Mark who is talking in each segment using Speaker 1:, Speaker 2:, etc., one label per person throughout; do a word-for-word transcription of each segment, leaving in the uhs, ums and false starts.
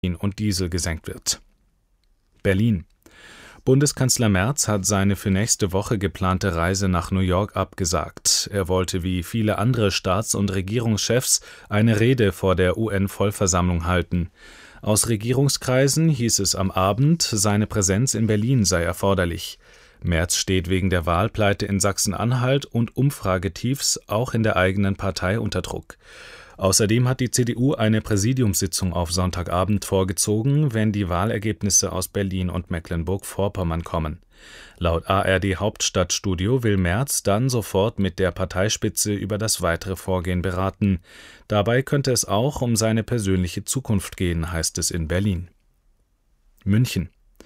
Speaker 1: und Diesel gesenkt wird. Berlin. Bundeskanzler Merz hat seine für nächste Woche geplante Reise nach New York abgesagt. Er wollte wie viele andere Staats- und Regierungschefs eine Rede vor der U N-Vollversammlung halten. Aus Regierungskreisen hieß es am Abend, seine Präsenz in Berlin sei erforderlich. Merz steht wegen der Wahlpleite in Sachsen-Anhalt und Umfragetiefs auch in der eigenen Partei unter Druck. Außerdem hat die C D U eine Präsidiumssitzung auf Sonntagabend vorgezogen, wenn die Wahlergebnisse aus Berlin und Mecklenburg-Vorpommern kommen. Laut A R D Hauptstadtstudio will Merz dann sofort mit der Parteispitze über das weitere Vorgehen beraten. Dabei könnte es auch um seine persönliche Zukunft gehen, heißt es in Berlin. München.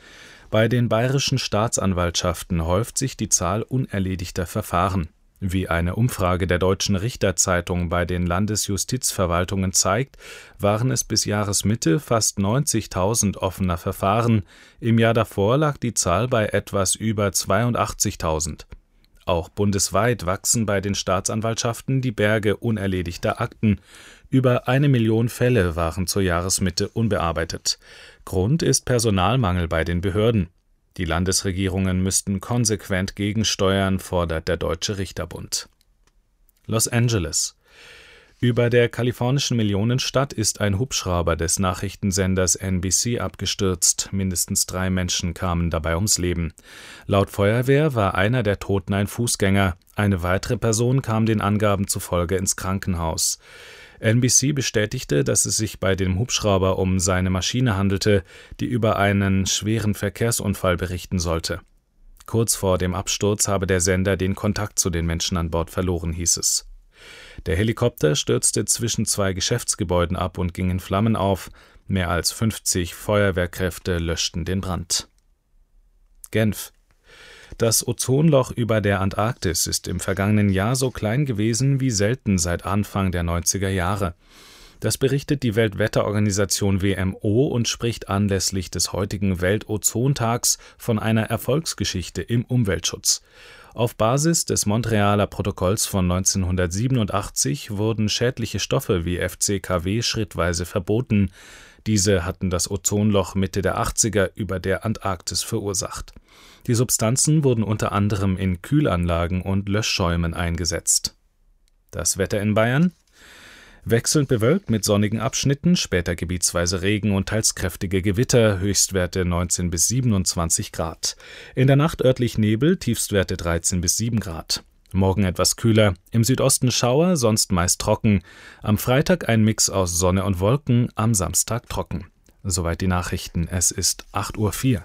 Speaker 1: Bei den bayerischen Staatsanwaltschaften häuft sich die Zahl unerledigter Verfahren. Wie eine Umfrage der Deutschen Richterzeitung bei den Landesjustizverwaltungen zeigt, waren es bis Jahresmitte fast neunzigtausend offener Verfahren. Im Jahr davor lag die Zahl bei etwas über zweiundachtzigtausend. Auch bundesweit wachsen bei den Staatsanwaltschaften die Berge unerledigter Akten. Über eine Million Fälle waren zur Jahresmitte unbearbeitet. Grund ist Personalmangel bei den Behörden. Die Landesregierungen müssten konsequent gegensteuern, fordert der Deutsche Richterbund. Los Angeles. Über der kalifornischen Millionenstadt ist ein Hubschrauber des Nachrichtensenders N B C abgestürzt. Mindestens drei Menschen kamen dabei ums Leben. Laut Feuerwehr war einer der Toten ein Fußgänger. Eine weitere Person kam den Angaben zufolge ins Krankenhaus. N B C bestätigte, dass es sich bei dem Hubschrauber um seine Maschine handelte, die über einen schweren Verkehrsunfall berichten sollte. Kurz vor dem Absturz habe der Sender den Kontakt zu den Menschen an Bord verloren, hieß es. Der Helikopter stürzte zwischen zwei Geschäftsgebäuden ab und ging in Flammen auf. Mehr als fünfzig Feuerwehrkräfte löschten den Brand. Genf. Das Ozonloch über der Antarktis ist im vergangenen Jahr so klein gewesen wie selten seit Anfang der neunziger Jahre. Das berichtet die Weltwetterorganisation W M O und spricht anlässlich des heutigen Weltozontags von einer Erfolgsgeschichte im Umweltschutz. Auf Basis des Montrealer Protokolls von neunzehnhundertsiebenundachtzig wurden schädliche Stoffe wie F C K W schrittweise verboten. Diese hatten das Ozonloch Mitte der achtziger über der Antarktis verursacht. Die Substanzen wurden unter anderem in Kühlanlagen und Löschschäumen eingesetzt. Das Wetter in Bayern? Wechselnd bewölkt mit sonnigen Abschnitten, später gebietsweise Regen und teils kräftige Gewitter, Höchstwerte neunzehn bis siebenundzwanzig Grad. In der Nacht örtlich Nebel, Tiefstwerte dreizehn bis sieben Grad. Morgen etwas kühler, im Südosten Schauer, sonst meist trocken. Am Freitag ein Mix aus Sonne und Wolken, am Samstag trocken. Soweit die Nachrichten, es ist acht Uhr vier.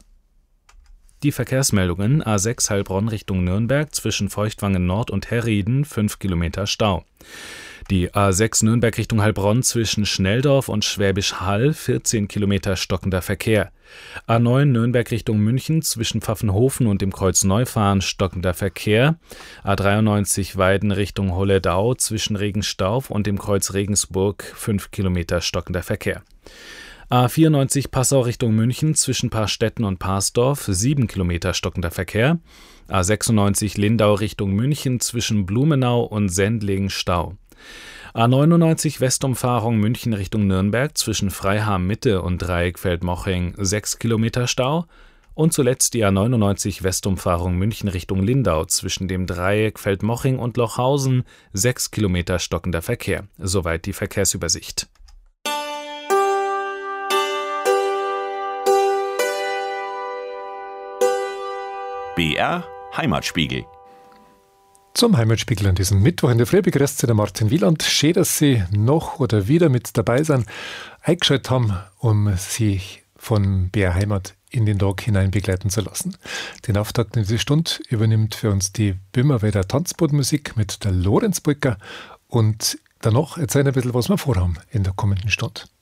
Speaker 1: Die Verkehrsmeldungen: A sechs Heilbronn Richtung Nürnberg zwischen Feuchtwangen Nord und Herrieden fünf Kilometer Stau. Die A sechs Nürnberg Richtung Heilbronn zwischen Schnelldorf und Schwäbisch Hall vierzehn Kilometer stockender Verkehr. A neun Nürnberg Richtung München zwischen Pfaffenhofen und dem Kreuz Neufahren stockender Verkehr. A dreiundneunzig Weiden Richtung Holledau zwischen Regenstauf und dem Kreuz Regensburg fünf Kilometer stockender Verkehr. A vierundneunzig Passau Richtung München zwischen Paarstetten und Parsdorf sieben Kilometer stockender Verkehr. A sechsundneunzig Lindau Richtung München zwischen Blumenau und Sendling Stau. A neunundneunzig Westumfahrung München Richtung Nürnberg zwischen Freiham Mitte und Dreieck Feldmoching sechs Kilometer Stau. Und zuletzt die A neunundneunzig Westumfahrung München Richtung Lindau zwischen dem Dreieck Feldmoching und Lochhausen sechs Kilometer stockender Verkehr. Soweit die Verkehrsübersicht.
Speaker 2: B R Heimatspiegel.
Speaker 3: Zum Heimatspiegel an diesem Mittwoch in der Früh begrüßt Sie der Martin Wieland. Schön, dass Sie noch oder wieder mit dabei sind, eingeschaltet haben, um sich von B R Heimat in den Tag hinein begleiten zu lassen. Den Auftakt in diese Stunde übernimmt für uns die Böhmerwälder Tanzbodenmusik mit der Lorenzpolka und danach erzählen wir ein bisschen, was wir vorhaben in der kommenden Stunde.